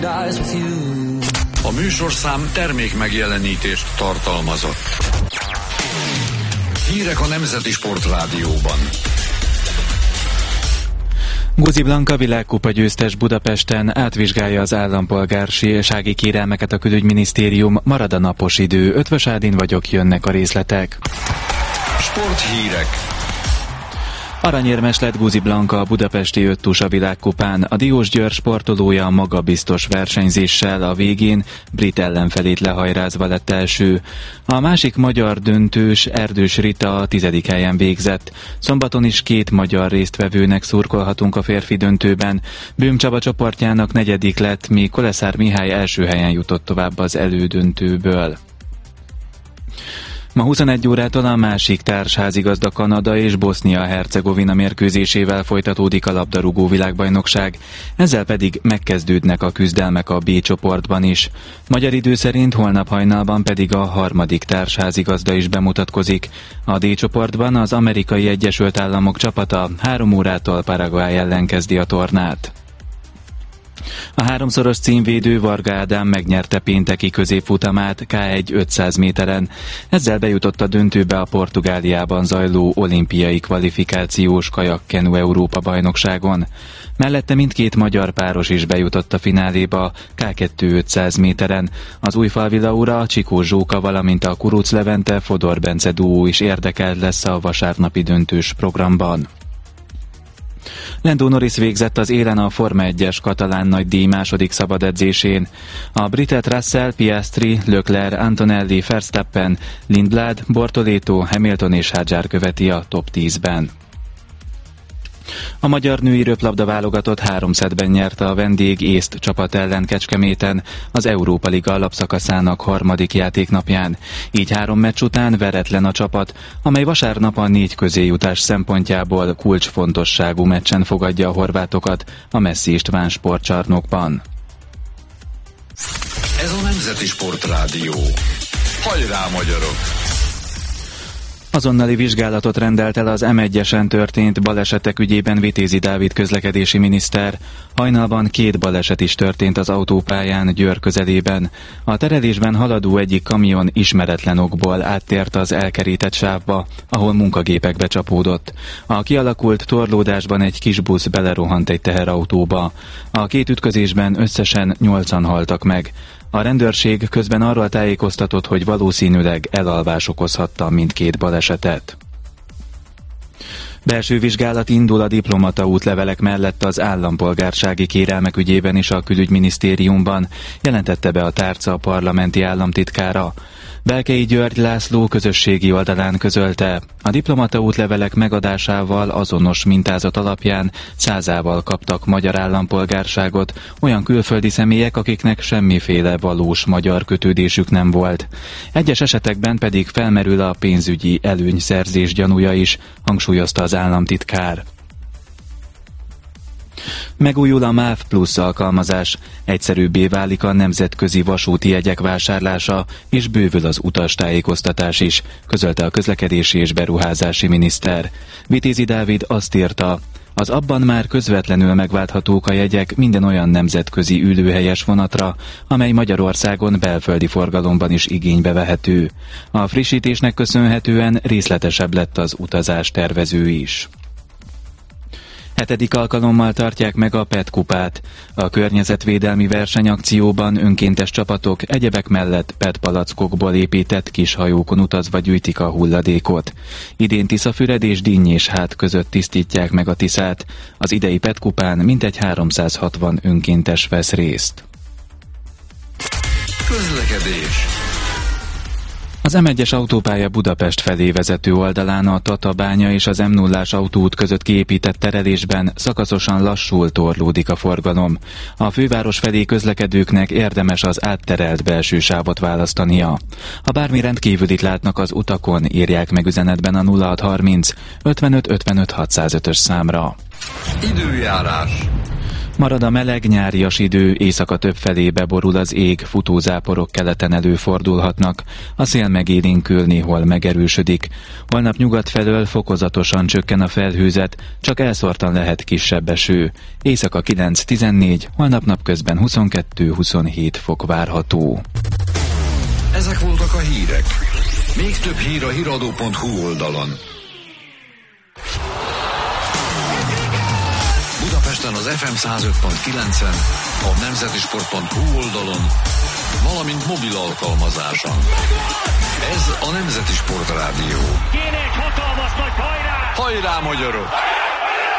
A műsorszám termék megjelenítést tartalmazott. Hírek a Nemzeti Sportrádióban. Guzi Blanka világkupa győztes Budapesten átvizsgálja az állampolgársági kérelmeket a külügyminisztérium, marad a napos idő. Ötvös Ádin vagyok, jönnek a részletek. Sporthírek. Aranyérmes lett Guzi Blanka a budapesti öttusa világkupán. A Diósgyőr sportolója magabiztos versenyzéssel a végén brit ellenfelét lehajrázva lett első. A másik magyar döntős Erdős Rita a 10. helyen végzett. Szombaton is 2 magyar résztvevőnek szurkolhatunk a férfi döntőben. Böhm Csaba csoportjának 4. lett, míg Koleszár Mihály első helyen jutott tovább az elődöntőből. Ma 21 órától a másik társházigazda Kanada és Bosznia-Hercegovina mérkőzésével folytatódik a labdarúgó világbajnokság, ezzel pedig megkezdődnek a küzdelmek a B csoportban is. Magyar idő szerint holnap hajnalban pedig a harmadik társházigazda is bemutatkozik. A D csoportban az Amerikai Egyesült Államok csapata 3 órától Paraguay ellen kezdi a tornát. A 3-szoros címvédő Varga Ádám megnyerte pénteki középfutamát K1 500 méteren. Ezzel bejutott a döntőbe a Portugáliában zajló olimpiai kvalifikációs kajakkenu Európa-bajnokságon. Mellette mindkét magyar páros is bejutott a fináléba K2 500 méteren. Az Újfalvi Laura, Csikó Zsóka, valamint a Kuruc Levente Fodor Bence duó is érdekelt lesz a vasárnapi döntős programban. Lando Norris végzett az élen a Forma 1-es katalán nagydíj második szabadedzésén. A britet Russell, Piastri, Leclerc, Antonelli, Verstappen, Lindblad, Bortoleto, Hamilton és Hadjar követi a top 10-ben. A magyar női röplabda válogatott 3 szettben nyerte a vendég észt csapat ellen Kecskeméten az Európa Liga alapszakaszának harmadik játéknapján. Így 3 meccs után veretlen a csapat, amely vasárnap a 4 közéjutás szempontjából kulcsfontosságú meccsen fogadja a horvátokat a Messzi István sportcsarnokban. Ez a Nemzeti Sportrádió. Hajrá, magyarok! Azonnali vizsgálatot rendelt el az M1-esen történt balesetek ügyében Vitézi Dávid közlekedési miniszter. Hajnalban 2 baleset is történt az autópályán Győr közelében. A terelésben haladó egyik kamion ismeretlen okból áttért az elkerített sávba, ahol munkagépek becsapódott. A kialakult torlódásban egy kis busz belerohant egy teherautóba. A 2 ütközésben összesen 8-an haltak meg. A rendőrség közben arról tájékoztatott, hogy valószínűleg elalvás okozhatta mindkét balesetet. Belső vizsgálat indul a diplomata útlevelek mellett az állampolgársági kérelmek ügyében is a külügyminisztériumban, jelentette be a tárca parlamenti államtitkára. Belkei György László közösségi oldalán közölte, a diplomata útlevelek megadásával azonos mintázat alapján 100-ával kaptak magyar állampolgárságot olyan külföldi személyek, akiknek semmiféle valós magyar kötődésük nem volt. Egyes esetekben pedig felmerül a pénzügyi előnyszerzés gyanúja is, hangsúlyozta az államtitkár. Megújul a MÁV Plus alkalmazás, egyszerűbbé válik a nemzetközi vasúti jegyek vásárlása, és bővül az utastájékoztatás is, közölte a közlekedési és beruházási miniszter. Vitézi Dávid azt írta, az abban már közvetlenül megválthatók a jegyek minden olyan nemzetközi ülőhelyes vonatra, amely Magyarországon belföldi forgalomban is igénybe vehető. A frissítésnek köszönhetően részletesebb lett az utazás tervező is. 7. alkalommal tartják meg a PET kupát. A környezetvédelmi versenyakcióban önkéntes csapatok egyebek mellett PET palackokból épített kis hajókon utazva gyűjtik a hulladékot. Idén Tiszafüred és Dinnyés-hát között tisztítják meg a Tiszát. Az idei PET kupán mintegy 360 önkéntes vesz részt. Közlekedés. Az M1-es autópálya Budapest felé vezető oldalán a Tatabánya és az M0-ás autóút között kiépített terelésben szakaszosan lassul torlódik a forgalom. A főváros felé közlekedőknek érdemes az átterelt belső sávot választania. Ha bármi rendkívülit látnak az utakon, írják meg üzenetben a 0630 55 55 605-ös számra. Időjárás. Marad a meleg, nyárias idő, éjszaka többfelé beborul az ég, futózáporok keleten előfordulhatnak, a szél megélénkül, néhol megerősödik. Holnap nyugat felől fokozatosan csökken a felhőzet, csak elszórtan lehet kisebb eső. Éjszaka 9-14, holnap napközben 22-27 fok várható. Ezek voltak a hírek. Még több hír a hiradó.hu oldalon. Budapesten az FM 105.9-en, a nemzetisport.hu oldalon, valamint mobil alkalmazáson. Ez a Nemzeti Sport Rádió. Kéne egy hatalmas nagy hajrá! Hajrá, magyarok!